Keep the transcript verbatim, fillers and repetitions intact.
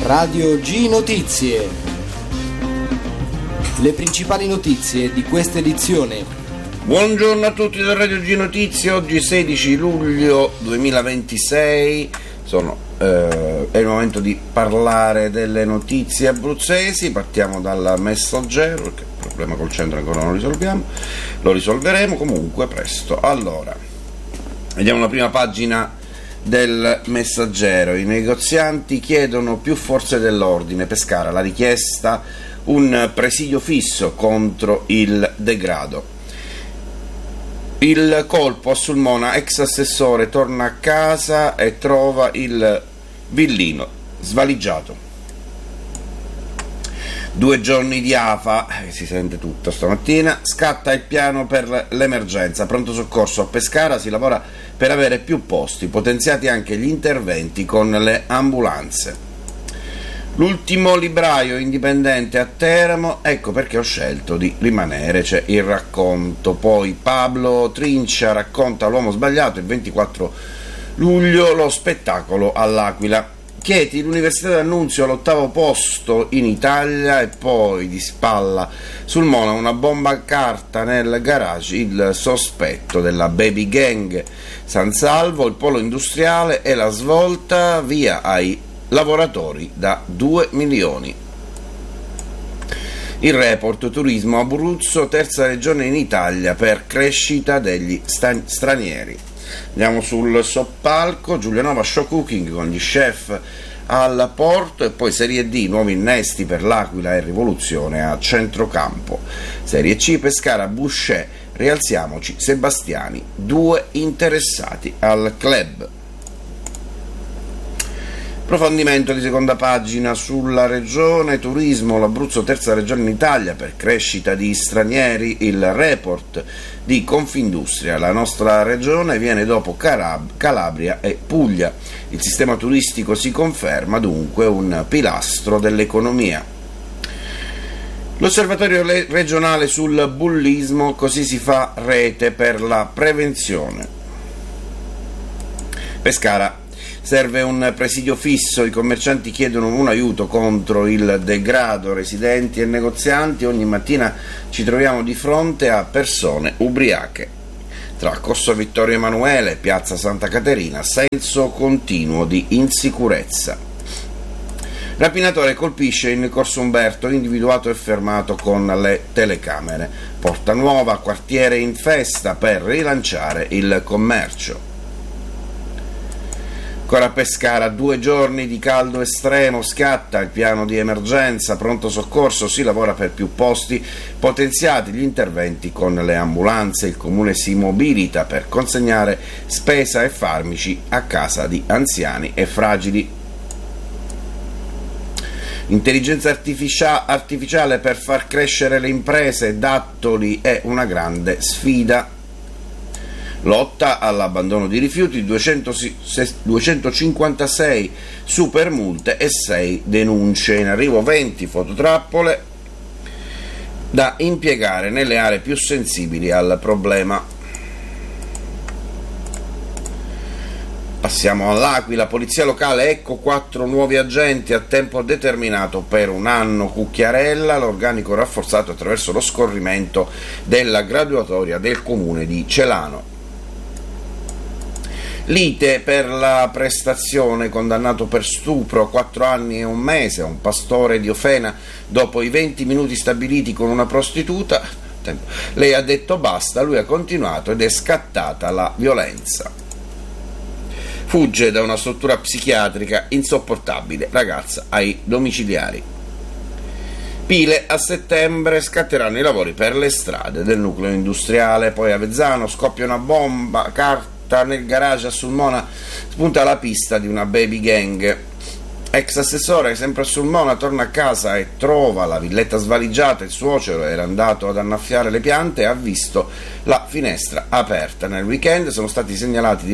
Radio G Notizie. Le principali notizie di questa edizione. Buongiorno a tutti da Radio G Notizie, oggi sedici luglio duemilaventisei, Sono, eh, è il momento di parlare delle notizie abruzzesi. Partiamo dal Messaggero, perché il problema col centro ancora non lo risolviamo, lo risolveremo comunque presto. Allora, vediamo la prima pagina del Messaggero. I negozianti chiedono più forze dell'ordine. Pescara, la richiesta un presidio fisso contro il degrado. Il colpo a Sulmona, ex assessore torna a casa e trova il villino svaligiato. Due giorni di afa, eh, si sente tutto stamattina. Scatta il piano per l'emergenza. Pronto soccorso a Pescara, si lavora per avere più posti, potenziati anche gli interventi con le ambulanze. L'ultimo libraio indipendente a Teramo, ecco perché ho scelto di rimanere, c'è il racconto. Poi Pablo Trincia racconta L'uomo sbagliato, il ventiquattro luglio, lo spettacolo all'Aquila. Chieti, l'Università d'Annunzio all'ottavo posto in Italia. E poi di spalla Sulmona, una bomba a carta nel garage, il sospetto della baby gang. San Salvo, il polo industriale e la svolta, via ai lavoratori da due milioni. Il report turismo Abruzzo, terza regione in Italia per crescita degli sta- stranieri. Andiamo sul soppalco, Giulianova show cooking con gli chef al porto, e poi Serie D, nuovi innesti per l'Aquila e rivoluzione a centrocampo. Serie C, Pescara Boucher, rialziamoci Sebastiani, due interessati al club. Approfondimento di seconda pagina sulla regione turismo, l'Abruzzo terza regione in Italia per crescita di stranieri, il report di Confindustria. La nostra regione viene dopo Calab- Calabria e Puglia. Il sistema turistico si conferma dunque un pilastro dell'economia. L'osservatorio le- regionale sul bullismo, così si fa rete per la prevenzione. Pescara. Serve un presidio fisso, i commercianti chiedono un aiuto contro il degrado, residenti e negozianti, ogni mattina ci troviamo di fronte a persone ubriache. Tra Corso Vittorio Emanuele e Piazza Santa Caterina, senso continuo di insicurezza. Rapinatore colpisce in Corso Umberto, individuato e fermato con le telecamere. Porta Nuova, quartiere in festa per rilanciare il commercio. Ancora a Pescara, due giorni di caldo estremo, scatta il piano di emergenza, pronto soccorso, si lavora per più posti, potenziati gli interventi con le ambulanze, il comune si mobilita per consegnare spesa e farmaci a casa di anziani e fragili. Intelligenza artificia- artificiale per far crescere le imprese, Dattoli è una grande sfida. Lotta all'abbandono di rifiuti, duecentocinquantasei super multe e sei denunce. In arrivo venti fototrappole da impiegare nelle aree più sensibili al problema. Passiamo all'Aquila, polizia locale, ecco quattro nuovi agenti a tempo determinato per un anno. Cucchiarella, l'organico rafforzato attraverso lo scorrimento della graduatoria del comune di Celano. Lite per la prestazione, condannato per stupro, quattro anni e un mese, un pastore di Ofena, dopo i venti minuti stabiliti con una prostituta, lei ha detto basta, lui ha continuato ed è scattata la violenza. Fugge da una struttura psichiatrica insopportabile, ragazza ai domiciliari. Pile, a settembre scatteranno i lavori per le strade del nucleo industriale. Poi a Avezzano scoppia una bomba, carta nel garage a Sulmona, spunta la pista di una baby gang. Ex assessore, sempre a Sulmona, torna a casa e trova la villetta svaligiata. Il suocero era andato ad annaffiare le piante e ha visto la finestra aperta. Nel weekend sono stati segnalati